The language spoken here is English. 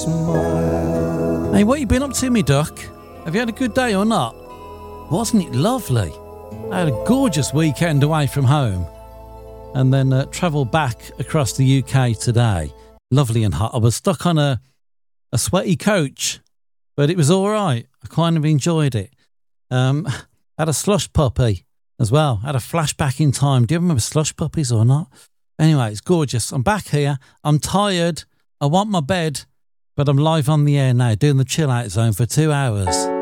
smile. Hey, what you been up to, me duck? Have you had a good day or not? Wasn't it lovely? I had a gorgeous weekend away from home and then travelled back across the UK today. Lovely and hot. I was stuck on a sweaty coach, but it was all right. I kind of enjoyed it. Had a slush puppy as well. Had a flashback in time. Do you remember slush puppies or not? Anyway, it's gorgeous. I'm back here. I'm tired. I want my bed, but I'm live on the air now doing the chill out zone for 2 hours.